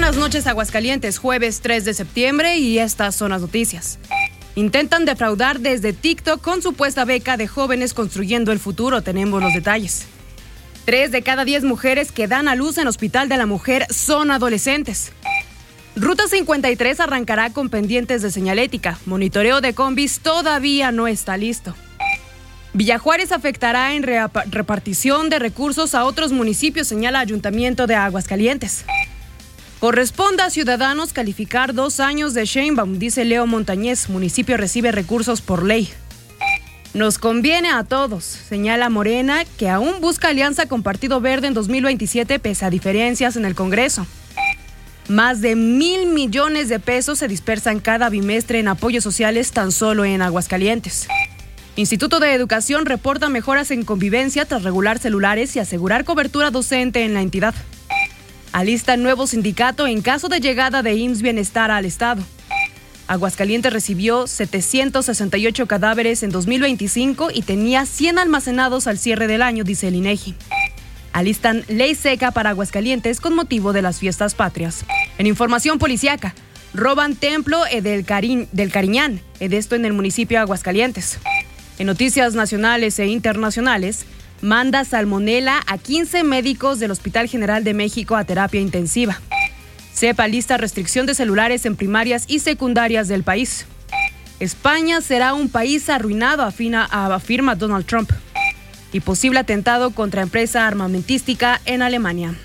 buenas noches, Aguascalientes, jueves 3 de septiembre y estas son las noticias. Intentan defraudar desde TikTok con supuesta beca de jóvenes construyendo el futuro. Tenemos los detalles. 3 de cada 10 mujeres que dan a luz en Hospital de la Mujer son adolescentes. Ruta 53 arrancará con pendientes de señalética. Monitoreo de combis todavía no está listo. Villa Juárez afectará en repartición de recursos a otros municipios, señala Ayuntamiento de Aguascalientes. Corresponde a ciudadanos calificar 2 años de Sheinbaum, dice Leo Montañez. Municipio recibe recursos por ley. Nos conviene a todos, señala Morena, que aún busca alianza con Partido Verde en 2027 pese a diferencias en el Congreso. Más de 1,000 millones de pesos se dispersan cada bimestre en apoyos sociales tan solo en Aguascalientes. Instituto de Educación reporta mejoras en convivencia tras regular celulares y asegurar cobertura docente en la entidad. Alista nuevo sindicato en caso de llegada de IMSS Bienestar al Estado. Aguascalientes recibió 768 cadáveres en 2025 y tenía 100 almacenados al cierre del año, dice el INEGI. Alistan ley seca para Aguascalientes con motivo de las fiestas patrias. En información policíaca, roban templo del Cariñán, esto en el municipio de Aguascalientes. En noticias nacionales e internacionales, manda salmonela a 15 médicos del Hospital General de México a terapia intensiva. CEPA lista restricción de celulares en primarias y secundarias del país. España será un país arruinado, afirma Donald Trump. Y posible atentado contra empresa armamentística en Alemania.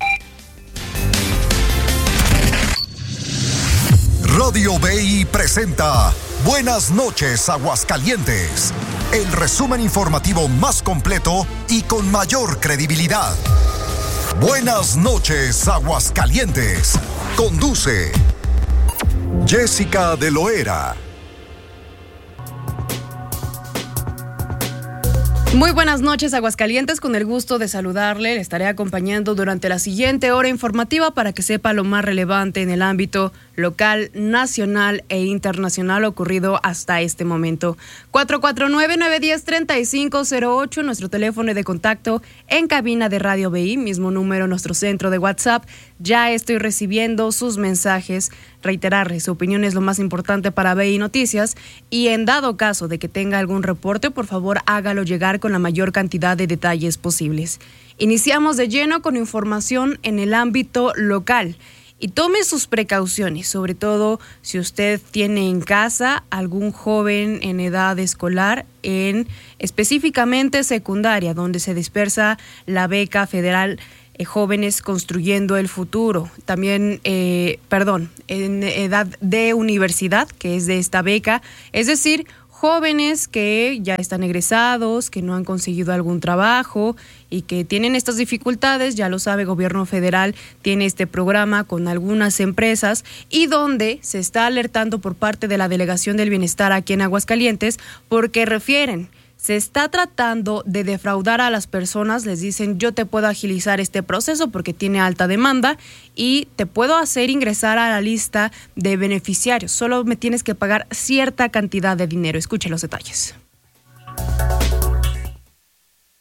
Radio BI presenta Buenas noches, Aguascalientes. El resumen informativo más completo y con mayor credibilidad. Buenas noches, Aguascalientes. Conduce Jessica de Loera. Muy buenas noches, Aguascalientes, con el gusto de saludarle. Le estaré acompañando durante la siguiente hora informativa para que sepa lo más relevante en el ámbito local, nacional e internacional ocurrido hasta este momento. 449-910-3508, nuestro teléfono de contacto en cabina de Radio BI, mismo número, nuestro centro de WhatsApp. Ya estoy recibiendo sus mensajes. Reiterarle, su opinión es lo más importante para BI Noticias y en dado caso de que tenga algún reporte, por favor hágalo llegar con la mayor cantidad de detalles posibles. Iniciamos de lleno con información en el ámbito local y tome sus precauciones, sobre todo si usted tiene en casa algún joven en edad escolar, en específicamente secundaria, donde se dispersa la beca federal Jóvenes Construyendo el Futuro, también, en edad de universidad, que es de esta beca, es decir, jóvenes que ya están egresados, que no han conseguido algún trabajo y que tienen estas dificultades. Ya lo sabe, Gobierno Federal tiene este programa con algunas empresas y donde se está alertando por parte de la Delegación del Bienestar aquí en Aguascalientes porque refieren, se está tratando de defraudar a las personas. Les dicen, yo te puedo agilizar este proceso porque tiene alta demanda y te puedo hacer ingresar a la lista de beneficiarios. Solo me tienes que pagar cierta cantidad de dinero. Escuche los detalles.